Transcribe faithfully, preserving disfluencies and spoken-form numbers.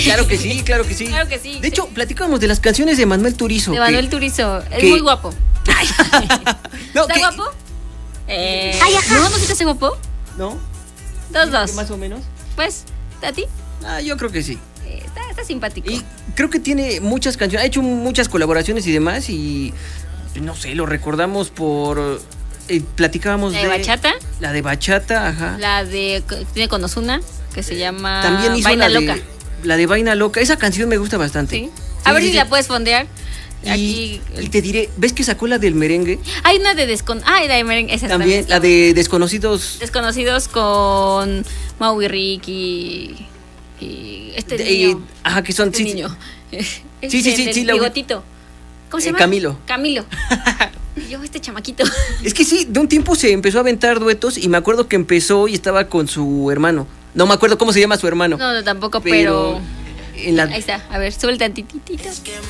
Claro que sí, claro que sí. Claro que sí. De hecho, platicábamos de las canciones de Manuel Turizo. De que- Manuel Turizo. Es que- muy guapo. No, ¿Está que- guapo? Eh, ¿No, no se te hace guapo? ¿No? Dos, dos. Más o menos. Pues, ¿a ti? Ah, yo creo que sí. Eh, está, está simpático. Y creo que tiene muchas canciones, ha hecho muchas colaboraciones y demás y no sé, lo recordamos por eh, platicábamos ¿La de de bachata? La de bachata, ajá. La de tiene con Ozuna, que se llama También hizo Vaina la Loca. de la de Vaina Loca. Esa canción me gusta bastante. Sí. A ver sí, si sí. la puedes fondear. Y, Aquí. y te diré, ¿ves que sacó la del merengue? Hay una de descon... Ah, la de merengue. Esa También la de Desconocidos. Desconocidos con Mau y Rick y, y este de- niño. eh, ajá, que son Este sí, niño. Sí, sí, sí, sí, la- Bigotito. ¿Cómo se Eh, llama? Camilo. Camilo. Y yo, este chamaquito. Es que sí, de un tiempo se empezó a aventar duetos y me acuerdo que empezó y estaba con su hermano. No me acuerdo cómo se llama su hermano. No, no, tampoco, pero pero... en la Ahí está. A ver, sube el tantitito.